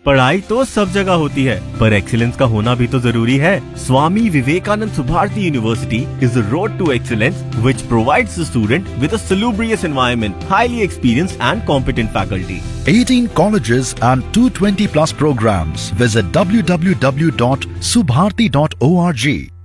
पढ़ाई तो सब जगह होती है, पर एक्सीलेंस का होना भी तो जरूरी है। Swami Vivekananda Subharti university is the road to excellence which provides the student with a salubrious environment, highly experienced and competent faculty. 18 colleges and 220 plus programs. Visit www.subharti.org.